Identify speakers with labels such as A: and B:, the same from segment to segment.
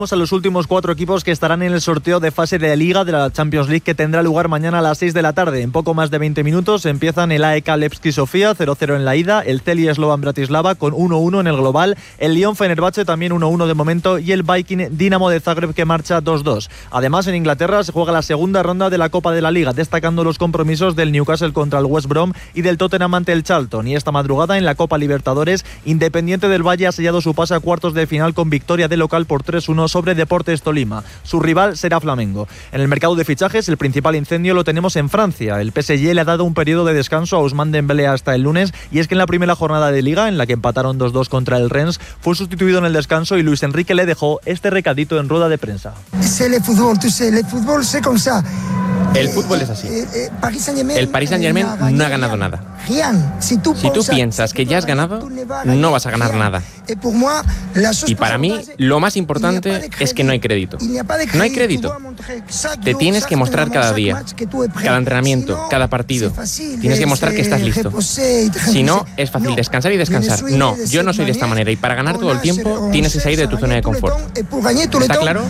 A: A los últimos 4 equipos que estarán en el sorteo de fase de Liga de la Champions League, que tendrá lugar mañana a las 6 de la tarde. En poco más de 20 minutos empiezan el AEK Levski Sofía, 0-0 en la ida, el Celje Slovan Bratislava con 1-1 en el global, el Lyon Fenerbahce también 1-1 de momento y el Viking Dinamo de Zagreb, que marcha 2-2. Además, en Inglaterra se juega la segunda ronda de la Copa de la Liga, destacando los compromisos del Newcastle contra el West Brom y del Tottenham ante el Charlton. Y esta madrugada en la Copa Libertadores, Independiente del Valle ha sellado su pase a cuartos de final con victoria de local por 3-1 sobre Deportes Tolima. Su rival será Flamengo. En el mercado de fichajes, el principal incendio lo tenemos en Francia. El PSG le ha dado un periodo de descanso a Ousmane Dembélé hasta el lunes, y es que en la primera jornada de Liga, en la que empataron 2-2 contra el Rennes, fue sustituido en el descanso y Luis Enrique le dejó este recadito en rueda de prensa.
B: El fútbol es como ça.
C: El fútbol es así. El Paris Saint-Germain no ha ganado nada. Si tú piensas que ya has ganado, no vas a ganar nada. Y para mí, lo más importante es que no hay crédito. No hay crédito. Te tienes que mostrar cada día, cada entrenamiento, cada partido. Tienes que mostrar que estás listo. Si no, es fácil descansar y descansar. No, yo no soy de esta manera, y para ganar todo el tiempo tienes que salir de tu zona de confort. ¿Está claro?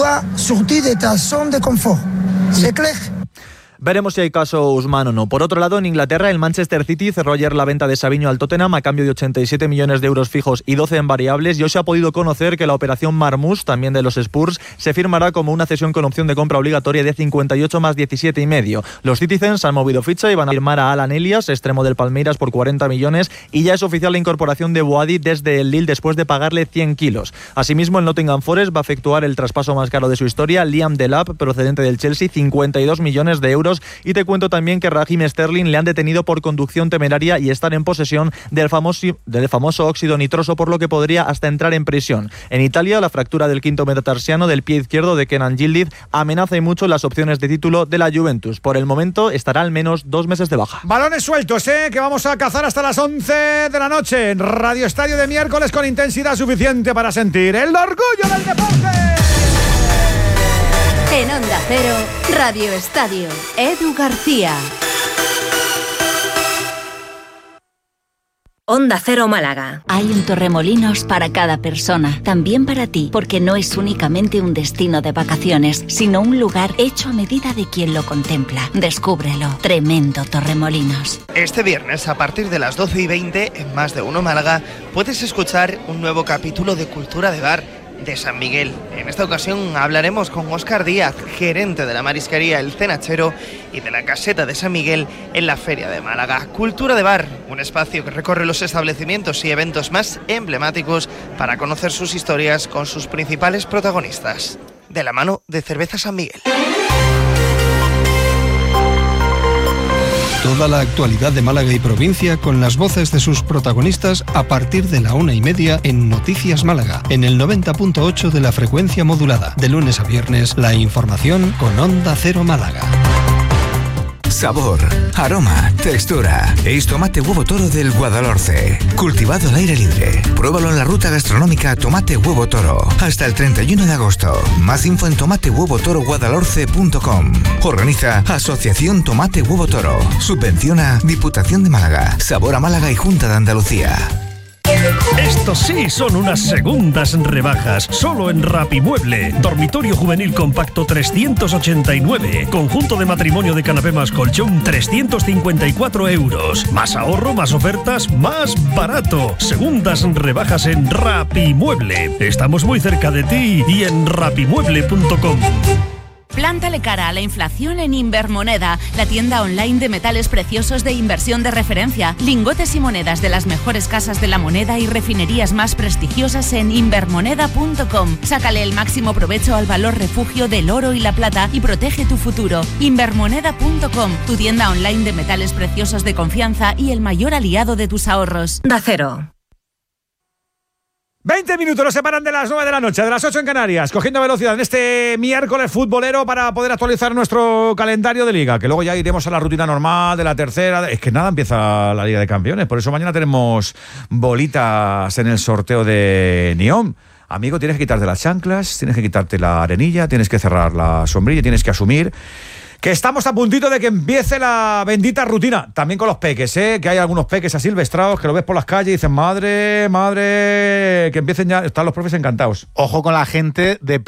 B: ¿C'est clair?
A: Veremos si hay caso Ousmane o no. Por otro lado, en Inglaterra, el Manchester City cerró ayer la venta de Savinho al Tottenham a cambio de 87 millones de euros fijos y 12 en variables, y hoy se ha podido conocer que la operación Marmoush, también de los Spurs, se firmará como una cesión con opción de compra obligatoria de 58 más 17,5. Los Citizens han movido ficha y van a firmar a Alan Elias, extremo del Palmeiras, por 40 millones, y ya es oficial la incorporación de Boadi desde el Lille después de pagarle 100 kilos. Asimismo, el Nottingham Forest va a efectuar el traspaso más caro de su historia, Liam Delap, procedente del Chelsea, 52 millones de euros. Y te cuento también que Raheem Sterling le han detenido por conducción temeraria y estar en posesión del famoso óxido nitroso, por lo que podría hasta entrar en prisión. En Italia, la fractura del quinto metatarsiano del pie izquierdo de Kenan Yildiz amenaza y mucho las opciones de título de la Juventus. Por el momento estará al menos 2 meses de baja.
D: Balones sueltos, que vamos a cazar hasta las 11 de la noche en Radio Estadio de miércoles, con intensidad suficiente para sentir el orgullo del deporte.
E: En Onda Cero, Radio Estadio, Edu García. Onda Cero Málaga.
F: Hay un Torremolinos para cada persona, también para ti, porque no es únicamente un destino de vacaciones, sino un lugar hecho a medida de quien lo contempla. Descúbrelo. Tremendo Torremolinos.
G: Este viernes, a partir de las 12:20, en Más de Uno Málaga, puedes escuchar un nuevo capítulo de Cultura de Bar de San Miguel. En esta ocasión hablaremos con Óscar Díaz, gerente de la marisquería El Cenachero y de la caseta de San Miguel en la Feria de Málaga. Cultura de Bar, un espacio que recorre los establecimientos y eventos más emblemáticos para conocer sus historias con sus principales protagonistas. De la mano de Cerveza San Miguel.
H: Toda la actualidad de Málaga y provincia con las voces de sus protagonistas a partir de la 1:30 en Noticias Málaga, en el 90.8 de la frecuencia modulada. De lunes a viernes, la información con Onda Cero Málaga.
I: Sabor, aroma, textura. Es tomate huevo toro del Guadalhorce. Cultivado al aire libre. Pruébalo en la ruta gastronómica Tomate Huevo Toro. Hasta el 31 de agosto. Más info en tomatehuevotoroguadalhorce.com. Organiza Asociación Tomate Huevo Toro. Subvenciona Diputación de Málaga. Sabor a Málaga y Junta de Andalucía.
J: Estos sí son unas segundas rebajas, solo en Rapimueble. Dormitorio juvenil compacto 389. Conjunto de matrimonio de canapé más colchón 354 euros. Más ahorro, más ofertas, más barato. Segundas rebajas en Rapimueble. Estamos muy cerca de ti y en rapimueble.com.
E: Plántale cara a la inflación en Invermoneda, la tienda online de metales preciosos de inversión de referencia. Lingotes y monedas de las mejores casas de la moneda y refinerías más prestigiosas en invermoneda.com. Sácale el máximo provecho al valor refugio del oro y la plata y protege tu futuro. Invermoneda.com, tu tienda online de metales preciosos de confianza y el mayor aliado de tus ahorros. Da Cero.
D: 20 minutos nos separan de las 9 de la noche, de las 8 en Canarias, cogiendo velocidad en este miércoles futbolero para poder actualizar nuestro calendario de liga, que luego ya iremos a la rutina normal de la tercera. Es que nada, empieza la Liga de Campeones, por eso mañana tenemos bolitas en el sorteo de Neom. Amigo, tienes que quitarte las chanclas, tienes que quitarte la arenilla, tienes que cerrar la sombrilla, tienes que asumir que estamos a puntito de que empiece la bendita rutina. También con los peques, que hay algunos peques asilvestrados que lo ves por las calles y dicen, madre, que empiecen ya. Están los profes encantados.
K: Ojo con la gente de